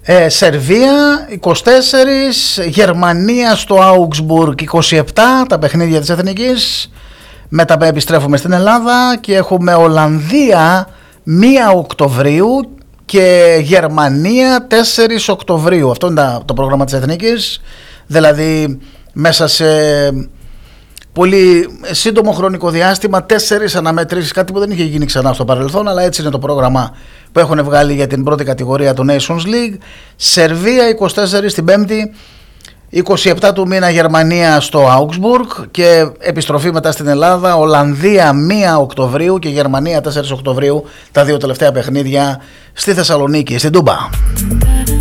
Σερβία 24, Γερμανία στο Augsburg 27, τα παιχνίδια της Εθνικής. Μετά επιστρέφουμε στην Ελλάδα και έχουμε Ολλανδία 1 Οκτωβρίου και Γερμανία 4 Οκτωβρίου. Αυτό είναι το πρόγραμμα της Εθνικής. Δηλαδή μέσα σε πολύ σύντομο χρονικό διάστημα 4 αναμετρήσεις, κάτι που δεν είχε γίνει ξανά στο παρελθόν, αλλά έτσι είναι το πρόγραμμα που έχουν βγάλει για την πρώτη κατηγορία του Nations League. Σερβία 24 την Πέμπτη, 27 του μήνα Γερμανία στο Augsburg και επιστροφή μετά στην Ελλάδα, Ολλανδία 1 Οκτωβρίου και Γερμανία 4 Οκτωβρίου, τα δύο τελευταία παιχνίδια στη Θεσσαλονίκη, στην Τούμπα.